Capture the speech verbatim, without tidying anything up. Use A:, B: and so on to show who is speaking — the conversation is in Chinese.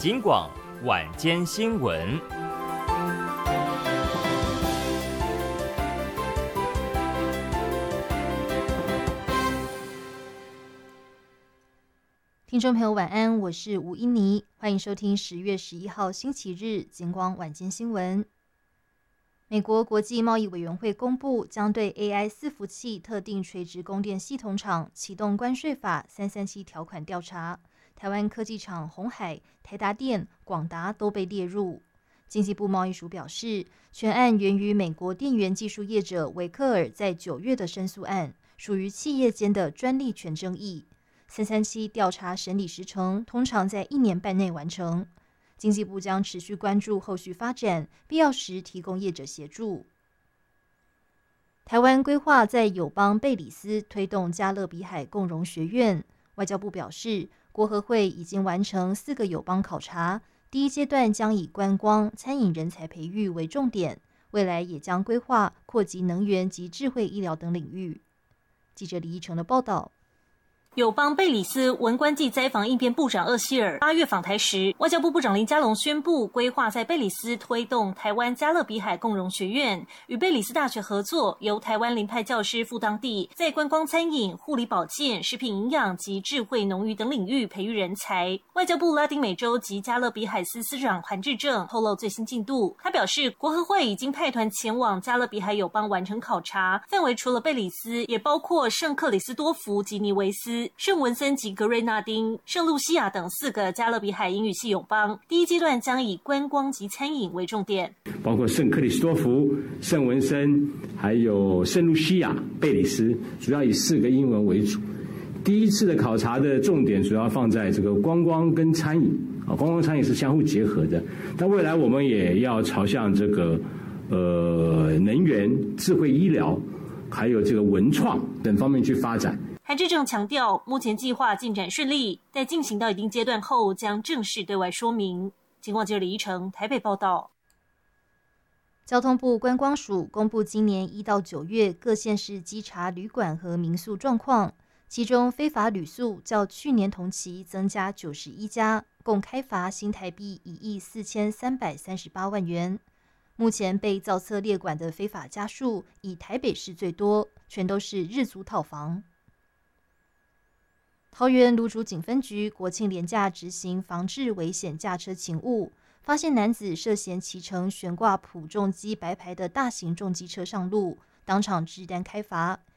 A: 警广晚间新闻。
B: 听众朋友晚安，我是吴依妮，欢迎收听十月十一号星期日警广晚间新闻。美国国际贸易委员会公布，将对 A I 伺服器特定垂直供电系统厂启动关税法三三七条款调查，台湾科技厂鸿海、台达电、广达都被列入。经济部贸易署表示，全案源于美国电源技术业者维克尔在九月的申诉案，属于企业间的专利权争议。三三七调查审理时程通常在一年半内完成，经济部将持续关注后续发展，必要时提供业者协助。台湾规划在友邦贝里斯推动加勒比海共融学院，外交部表示，国合会已经完成四个友邦考察，第一阶段将以观光、餐饮人才培育为重点，未来也将规划扩及能源及智慧医疗等领域。记者李义成的报道。
C: 友邦贝里斯文官暨灾防应变部长厄希尔八月访台时，外交部部长林佳龙宣布，规划在贝里斯推动台湾加勒比海共融学院，与贝里斯大学合作，由台湾林派教师赴当地，在观光、餐饮、护理保健、食品营养及智慧农渔等领域培育人才。外交部拉丁美洲及加勒比海司司长韩志正透露最新进度，他表示，国合会已经派团前往加勒比海友邦完成考察，范围除了贝里斯，也包括圣克里斯多福及尼维斯、圣文森及格瑞纳丁、圣露西亚等四个加勒比海英语系友邦，第一阶段将以观光及餐饮为重点，
D: 包括圣克里斯多福、圣文森，还有圣露西亚、贝里斯，主要以四个英文为主。第一次的考察的重点主要放在这个观光跟餐饮啊，观光餐饮是相互结合的。但未来我们也要朝向这个呃能源、智慧医疗，还有这个文创等方面去发展。
C: 韩志正强调，目前计划进展顺利，待进行到一定阶段后，将正式对外说明。警广记者李依成台北报道。
B: 交通部观光署公布今年一到九月各县市稽查旅馆和民宿状况，其中非法旅宿较去年同期增加九十一家，共开罚新台币一亿四千三百三十八万元。目前被造册列管的非法家数以台北市最多，全都是日租套房。桃园芦竹警分局国庆连假执行防治危险驾车勤务，发现男子涉嫌骑乘悬挂普重机白牌的大型重机车上路，当场制单开罚，